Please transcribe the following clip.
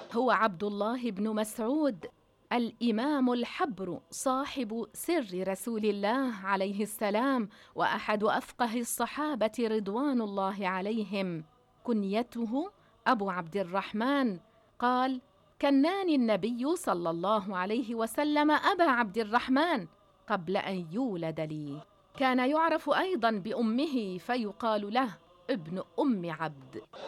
هو عبد الله بن مسعود الإمام الحبر صاحب سر رسول الله عليه السلام، وأحد أفقه الصحابة رضوان الله عليهم. كنيته أبو عبد الرحمن. قال: كناني النبي صلى الله عليه وسلم أبا عبد الرحمن قبل أن يولد لي. كان يعرف أيضا بأمه فيقال له ابن أم عبد.